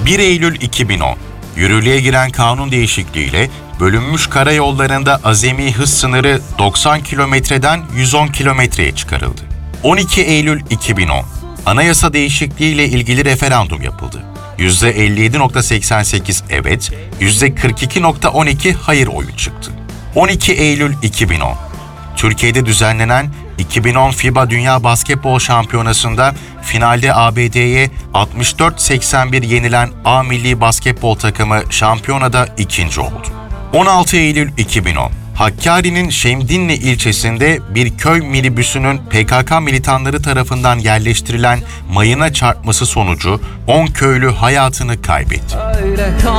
1 Eylül 2010, yürürlüğe giren kanun değişikliğiyle bölünmüş karayollarında azami hız sınırı 90 kilometreden 110 kilometreye çıkarıldı. 12 Eylül 2010, anayasa değişikliğiyle ilgili referandum yapıldı. %57.88 evet, %42.12 hayır oyu çıktı. 12 Eylül 2010, Türkiye'de düzenlenen 2010 FIBA Dünya Basketbol Şampiyonası'nda finalde ABD'ye 64-81 yenilen A milli basketbol takımı şampiyonada ikinci oldu. 16 Eylül 2010, Hakkari'nin Şemdinli ilçesinde bir köy minibüsünün PKK militanları tarafından yerleştirilen mayına çarpması sonucu 10 köylü hayatını kaybetti.